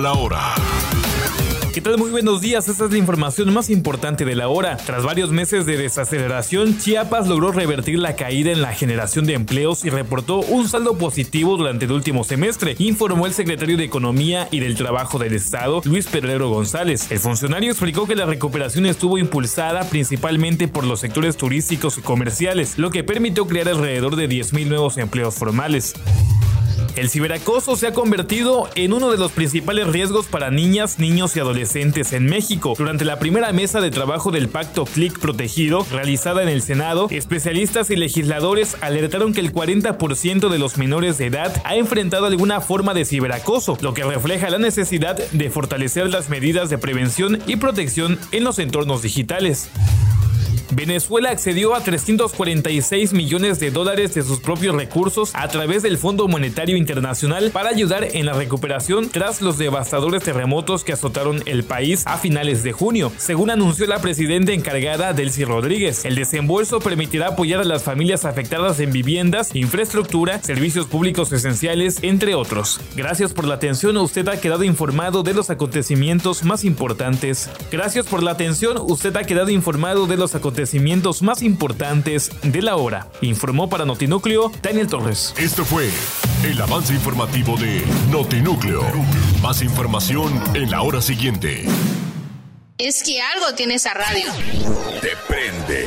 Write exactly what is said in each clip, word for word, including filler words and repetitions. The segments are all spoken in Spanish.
La hora. ¿Qué tal? Muy buenos días, esta es la información más importante de la hora. Tras varios meses de desaceleración, Chiapas logró revertir la caída en la generación de empleos y reportó un saldo positivo durante el último semestre, informó el secretario de Economía y del Trabajo del Estado, Luis Pedrero González. El funcionario explicó que la recuperación estuvo impulsada principalmente por los sectores turísticos y comerciales, lo que permitió crear alrededor de diez mil nuevos empleos formales. El ciberacoso se ha convertido en uno de los principales riesgos para niñas, niños y adolescentes en México. Durante la primera mesa de trabajo del Pacto Click Protegido, realizada en el Senado, especialistas y legisladores alertaron que el cuarenta por ciento de los menores de edad ha enfrentado alguna forma de ciberacoso, lo que refleja la necesidad de fortalecer las medidas de prevención y protección en los entornos digitales. Venezuela accedió a trescientos cuarenta y seis millones de dólares de sus propios recursos a través del Fondo Monetario Internacional para ayudar en la recuperación tras los devastadores terremotos que azotaron el país a finales de junio, según anunció la presidenta encargada Delcy Rodríguez. El desembolso permitirá apoyar a las familias afectadas en viviendas, infraestructura, servicios públicos esenciales, entre otros. Gracias por la atención, usted ha quedado informado de los acontecimientos más importantes. Gracias por la atención, usted ha quedado informado de los acontecimientos acontecimientos más importantes de la hora. Informó para Notinúcleo Daniel Torres. Este fue el avance informativo de Notinúcleo. Más información en la hora siguiente. Es que algo tiene esa radio. Te prende.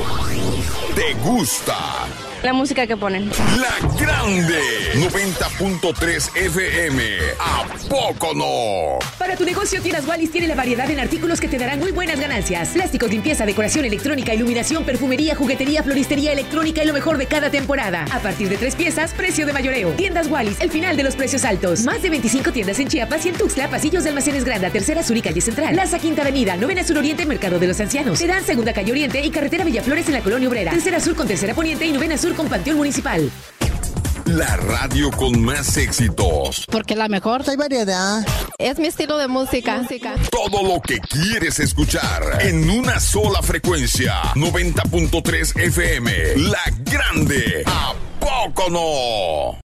Te gusta. La música que ponen. La Grande. noventa punto tres F M. ¿A poco no? Para tu negocio, Tiendas Wallis tiene la variedad en artículos que te darán muy buenas ganancias. Plásticos, limpieza, decoración electrónica, iluminación, perfumería, juguetería, floristería electrónica y lo mejor de cada temporada. A partir de tres piezas, precio de mayoreo. Tiendas Wallis, el final de los precios altos. Más de veinticinco tiendas en Chiapas y en Tuxtla, pasillos de Almacenes Granda, Tercera Sur y Calle Central. Plaza Quinta Avenida, Novena Sur Oriente, Mercado de los Ancianos. Terán Segunda Calle Oriente y Carretera Villaflores en la Colonia Obrera. Tercera Sur con Tercera Poniente y Novena Sur con Panteón Municipal. La radio con más éxitos. Porque la mejor. Hay variedad. Es mi estilo de música. música. Todo lo que quieres escuchar en una sola frecuencia. noventa punto tres F M. La Grande. ¿A poco no?